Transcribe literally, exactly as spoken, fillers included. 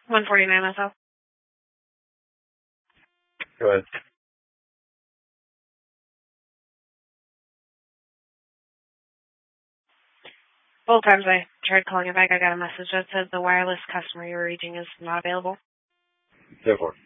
one forty-nine myself. Go ahead. Both times I tried calling it back, I got a message that said the wireless customer you were reaching is not available. Therefore.